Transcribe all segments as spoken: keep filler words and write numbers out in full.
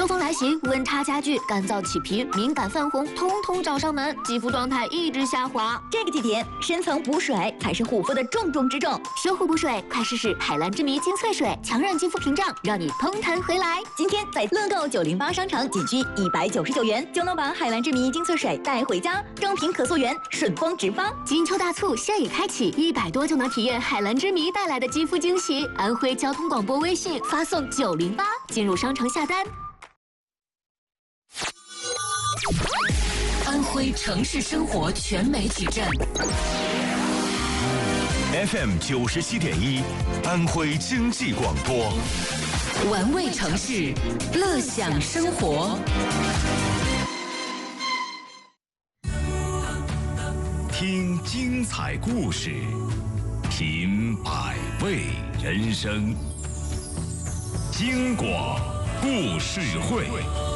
秋风来袭，温差加剧，干燥起皮、敏感泛红，通通找上门，肌肤状态一直下滑。 这个季节，深层补水才是护肤的重中之重。 修护补水，快试试海蓝之谜精粹水，强韧肌肤屏障，让你嘭弹回来。 今天在乐购九零八商城，仅需一百九十九元就能把海蓝之谜精粹水带回家，装瓶可溯源，顺丰直发。 金秋大促现已开启，一百多就能体验海蓝之谜带来的肌肤惊喜。安徽交通广播微信发送九零八进入商城下单。 安徽城市生活全媒体站 F M 九十七点一，安徽经济广播， 玩味城市，乐享生活。 听精彩故事，品百味人生。京广故事会。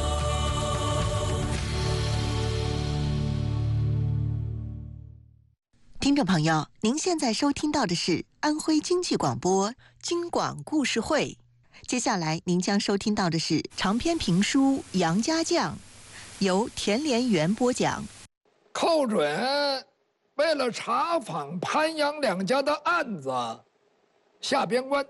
听众朋友，您现在收听到的是安徽经济广播京广故事会。接下来您将收听到的是长篇评书《杨家将》，由田连元播讲。 寇准为了查访潘杨两家的案子，下边关，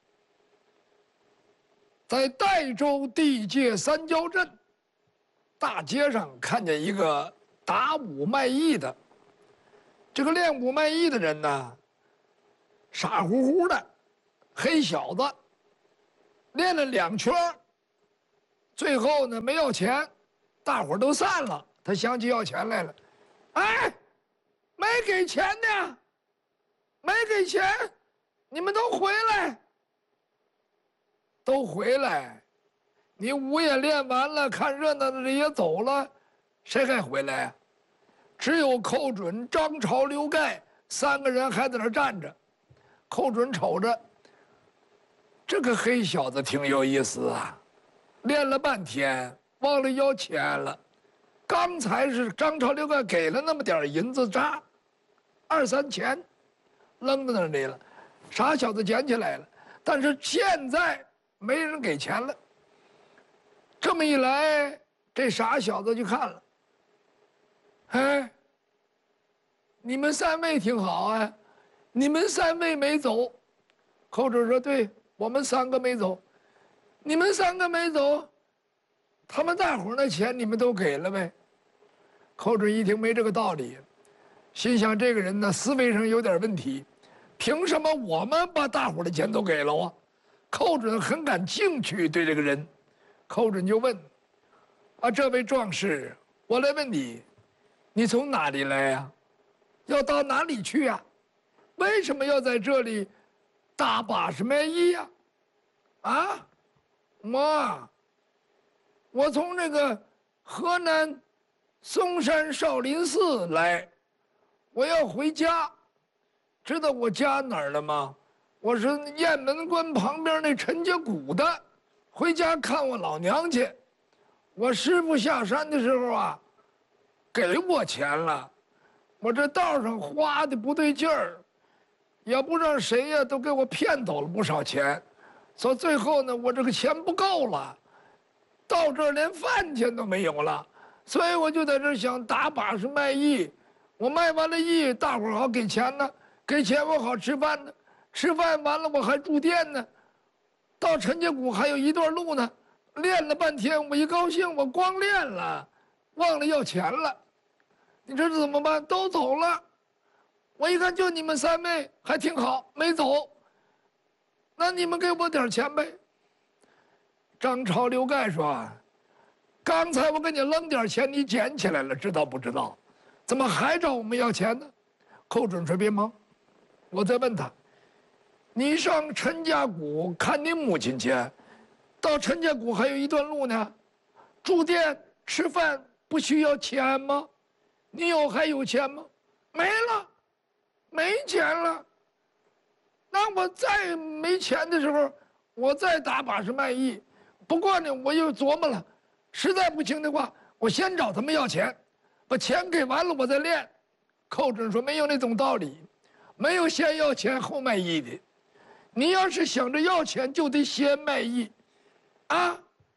在代州地界三交镇大街上看见一个打武卖艺的。这个练武卖艺的人呢，傻乎乎的黑小子，练了两圈，最后呢没要钱，大伙儿都散了。他想起要钱来了，哎，没给钱呢，没给钱，你们都回来，都回来。你武也练完了，看热闹的人也走了，谁还回来呀？只有寇准、张朝、刘盖三个人还在那儿站着。寇准瞅着这个黑小子挺有意思啊，练了半天忘了要钱了。刚才是张朝、刘盖给了那么点银子渣，二三钱，扔在那里了。傻小子捡起来了，但是现在没人给钱了。这么一来，这傻小子就看了。哎，你们三位挺好啊，你们三位没走。寇准说：“对，我们三个没走，你们三个没走，他们大伙儿那钱你们都给了呗？”寇准一听没这个道理，心想这个人呢思维上有点问题，凭什么我们把大伙儿的钱都给了啊？寇准很感兴趣对这个人，寇准就问：“啊，这位壮士，我来问你。你从哪里来呀？要到哪里去呀？为什么要在这里打把式卖艺呀？啊，我，我从这个河南嵩山少林寺来，我要回家。知道我家哪儿了吗？我是雁门关旁边那陈家谷的，回家看我老娘去。我师傅下山的时候啊，给我钱了，我这道上花的不对劲儿，也不知道谁呀，都给我骗走了不少钱，所以最后呢，我这个钱不够了，到这儿连饭钱都没有了，所以我就在这儿想打把式卖艺，我卖完了艺，大伙儿好给钱呢，给钱我好吃饭呢，吃饭完了我还住店呢，到陈家谷还有一段路呢，练了半天，我一高兴，我光练了，忘了要钱了。你这怎么办？都走了，我一看就你们三位还挺好，没走。那你们给我点钱呗。张朝、刘盖说：“刚才我给你扔点钱，你捡起来了，知道不知道？怎么还找我们要钱呢？”寇准说：“别忙，我再问他。你上陈家谷看你母亲去，到陈家谷还有一段路呢，住店吃饭不需要钱吗？你有还有钱吗？没了，没钱了。那我再没钱的时候，我再打把式卖艺。不过呢，我又琢磨了，实在不行的话，我先找他们要钱，把钱给完了，我再练。”寇准说：“没有那种道理，没有先要钱后卖艺的。你要是想着要钱，就得先卖艺，啊，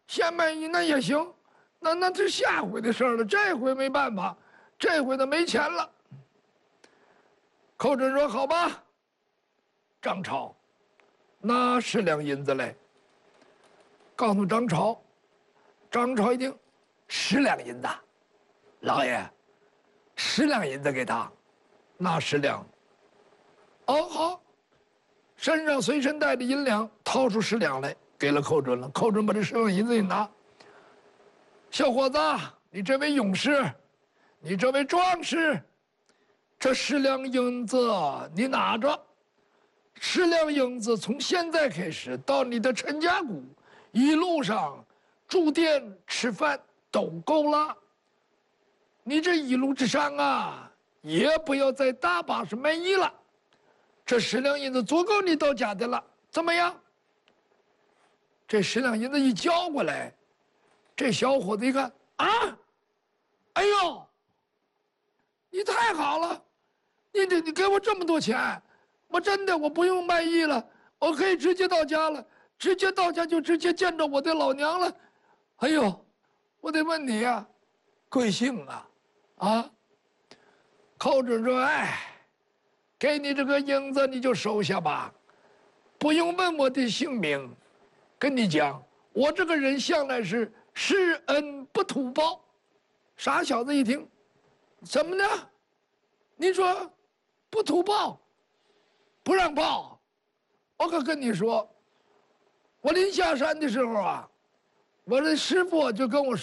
献卖艺那也行，那那是下回的事儿了，这回没办法，这回他没钱了。寇准说：“好吧，张超，拿十两银子来。”告诉张超，张超一听，十两银子，老爷，十两银子给他，拿十两。哦，好，身上随身带着银两，掏出十两来，给了寇准了。寇准把这十两银子一拿，小伙子，你这位勇士，你这位壮士，这十两银子你拿着，十两银子从现在开始到你的陈家谷，一路上住店吃饭都够了。你这一路之上啊，也不要再大把式卖艺了。这十两银子足够你到家的了，怎么样？这十两银子一交过来，这小伙子一看啊，哎呦，你太好了，你你你给我这么多钱，我真的我不用卖艺了，我可以直接到家了，直接到家就直接见着我的老娘了。哎呦，我得问你呀、啊，贵姓啊？啊？寇准说：“哎。”给你这个银子，你就收下吧，不用问我的姓名。跟你讲，我这个人向来是施恩不图报。傻小子一听，怎么呢？你说不图报，不让报？我可跟你说，我临下山的时候啊，我的师傅就跟我说。